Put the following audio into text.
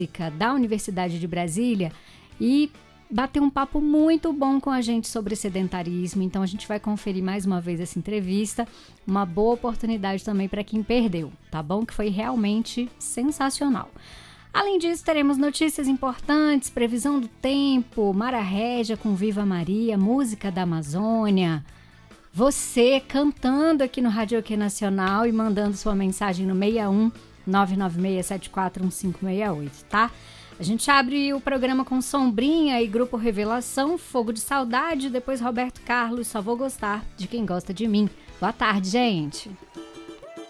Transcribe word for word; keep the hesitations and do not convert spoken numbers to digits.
da Universidade de Brasília e bater um papo muito bom com a gente sobre sedentarismo. Então a gente vai conferir mais uma vez essa entrevista, uma boa oportunidade também para quem perdeu, tá bom? Que foi realmente sensacional. Além disso, teremos notícias importantes, previsão do tempo, Mara Régia com Viva Maria, música da Amazônia, você cantando aqui no Radioquê Nacional e mandando sua mensagem no seis um nove nove seis sete quatro um cinco seis oito, tá? A gente abre o programa com Sombrinha e Grupo Revelação, Fogo de Saudade, depois Roberto Carlos, Só Vou Gostar de Quem Gosta de Mim. Boa tarde, gente!